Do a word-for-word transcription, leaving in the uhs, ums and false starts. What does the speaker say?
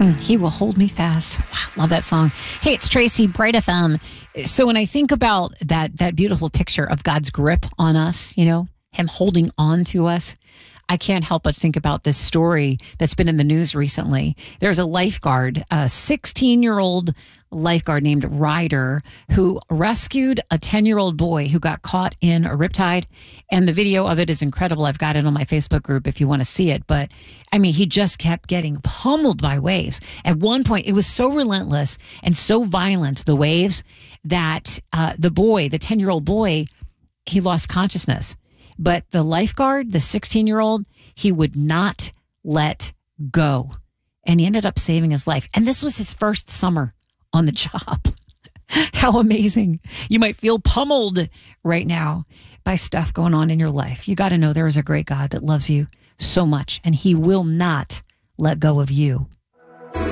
Mm, he will hold me fast. Wow, love that song. Hey, it's Tracy, Bright F M. So when I think about that that beautiful picture of God's grip on us, you know, him holding on to us, I can't help but think about this story that's been in the news recently. There's a lifeguard, a sixteen-year-old lifeguard named Ryder, who rescued a ten-year-old boy who got caught in a riptide. And the video of it is incredible. I've got it on my Facebook group if you want to see it. But, I mean, he just kept getting pummeled by waves. At one point, it was so relentless and so violent, the waves, that uh, the boy, the ten-year-old boy, he lost consciousness. But the lifeguard, the sixteen-year-old, he would not let go. And he ended up saving his life. And this was his first summer on the job. How amazing. You might feel pummeled right now by stuff going on in your life. You got to know there is a great God that loves you so much, and he will not let go of you.